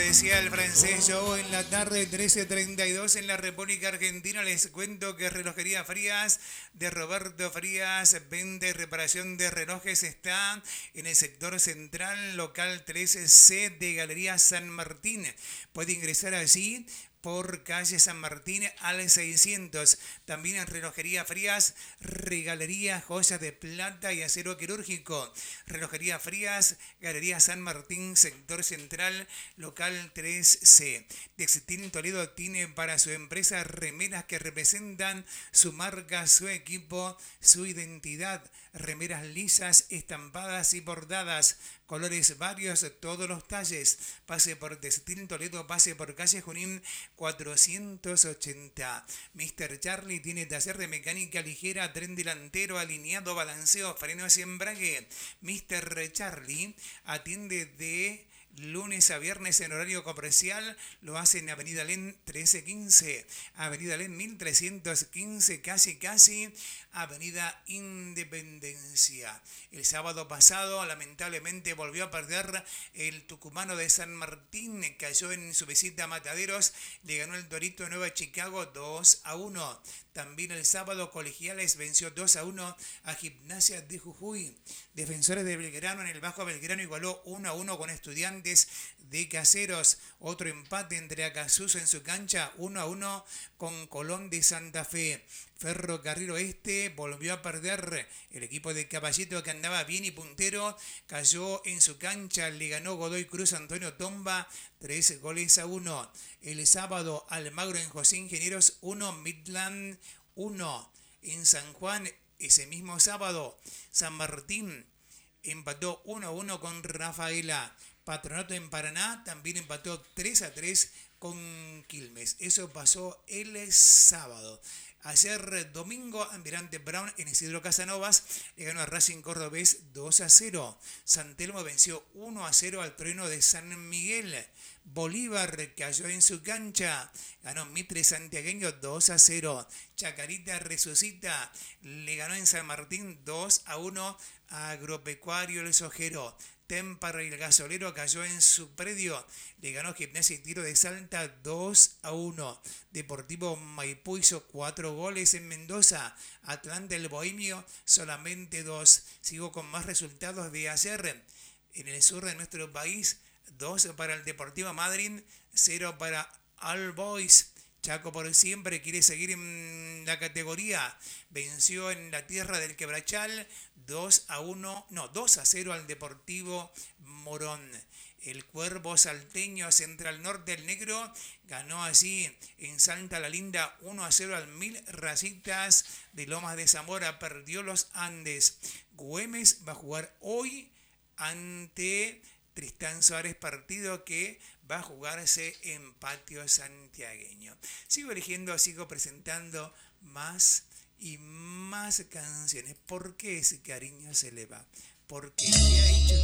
decía el francés yo en la tarde 13:32 en la República Argentina. Les cuento que Relojería Frías de Roberto Frías vende reparación de relojes. Está en el sector central, local 13C de Galería San Martín. Puede ingresar allí por calle San Martín al 600. También en Relojería Frías, regalería, joyas de plata y acero quirúrgico. Relojería Frías, Galería San Martín, sector central, local 3C. Textil Toledo tiene para su empresa remeras que representan su marca, su equipo, su identidad. Remeras lisas, estampadas y bordadas. Colores varios, todos los talles. Pase por Textil Toledo, pase por calle Junín 480. Mr. Charlie tiene taller de mecánica ligera, tren delantero, alineado, balanceo, frenos y embrague. Mr. Charlie atiende de lunes a viernes en horario comercial. Lo hace en Avenida Len 1315, Avenida Len 1315, casi Avenida Independencia. El sábado pasado lamentablemente volvió a perder el tucumano de San Martín. Cayó en su visita a Mataderos. Le ganó el Torito de Nueva Chicago 2-1. También el sábado Colegiales venció 2-1 a Gimnasia de Jujuy. Defensores de Belgrano en el Bajo Belgrano igualó 1-1 con Estudiantes de Caseros. Otro empate entre Acasuso en su cancha 1-1 con Colón de Santa Fe. Ferrocarril Oeste volvió a perder. El equipo de Caballito, que andaba bien y puntero, cayó en su cancha. Le ganó Godoy Cruz Antonio Tomba 3-1. El sábado Almagro en José Ingenieros 1, Midland 1. En San Juan ese mismo sábado San Martín empató 1-1 con Rafaela. Patronato en Paraná también empató 3-3 con Quilmes. Eso pasó el sábado. Ayer domingo, Almirante Brown en Isidro Casanovas le ganó a Racing Cordobés 2-0. San Telmo venció 1-0 al Trueno de San Miguel. Bolívar cayó en su cancha, ganó Mitre Santiagueño 2-0. Chacarita resucita, le ganó en San Martín 2-1 a Agropecuario El Sojero. Témpara y el Gasolero cayó en su predio, le ganó Gimnasia y Tiro de Salta 2-1. Deportivo Maipú hizo 4 goles en Mendoza. Atlanta el Bohemio solamente 2. Sigo con más resultados de ayer. En el sur de nuestro país, 2 para el Deportivo Madryn, 0 para All Boys. Chaco por siempre quiere seguir en la categoría. Venció en la tierra del Quebrachal 2-0 al Deportivo Morón. El Cuervo Salteño Central Norte, el Negro, ganó así en Salta la Linda 1-0 al Mil Racitas de Lomas de Zamora. Perdió los Andes. Güemes va a jugar hoy ante Tristán Suárez, partido que va a jugarse en Patio Santiagueño. Sigo eligiendo, sigo presentando más y más canciones. ¿Por qué ese cariño se le va? Porque ¿qué ha hecho?